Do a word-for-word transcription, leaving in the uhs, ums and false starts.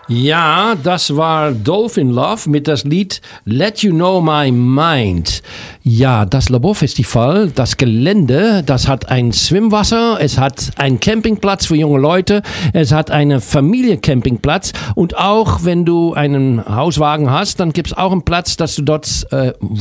Ja, das war Dolphin Love mit das Lied Let You Know My Mind. Ja, das Laborfestival, das Gelände, das hat ein Schwimmwasser, es hat einen Campingplatz für junge Leute, es hat einen Familiencampingplatz und auch wenn du einen Hauswagen hast, dann gibt es auch einen Platz, dass du dort äh,